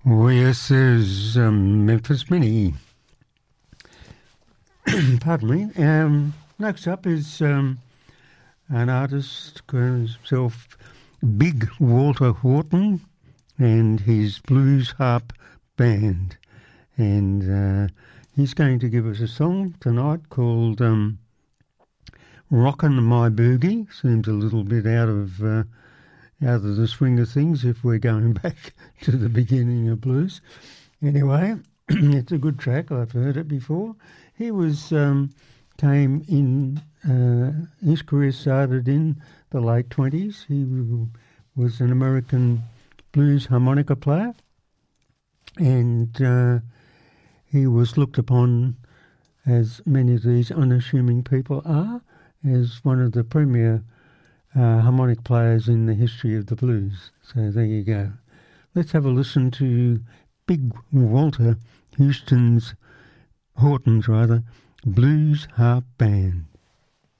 Oh, yes, there's Memphis Mini. Pardon me. Next up is an artist calling himself Big Walter Horton and his Blues Harp Band. And he's going to give us a song tonight called Rockin' My Boogie. Seems a little bit out of the swing of things if we're going back to the beginning of blues. Anyway, it's a good track. I've heard it before. He was came in. His career started in the late 20s. He was an American blues harmonica player, and he was looked upon, as many of these unassuming people are, as one of the premier harmonic players in the history of the blues. So there you go. Let's have a listen to Big Walter Horton's Blues Harp Band.